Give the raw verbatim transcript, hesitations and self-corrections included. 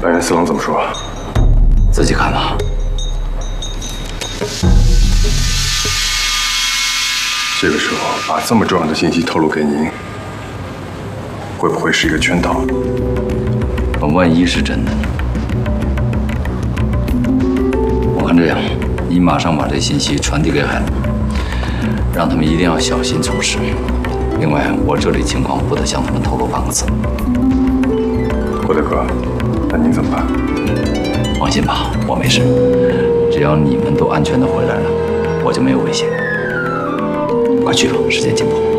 来人，四郎怎么说？ 自己看吧。 这个时候把这么重要的信息透露给您，会不会是一个圈套？ 万一是真的呢？我看这样，你马上把这信息传递给海龙，让他们一定要小心从事。另外，我这里情况不得向他们透露半个字。 郭大哥，那您怎么办？ 放心吧，我没事。只要你们都安全的回来了，我就没有危险。快去吧，时间紧迫。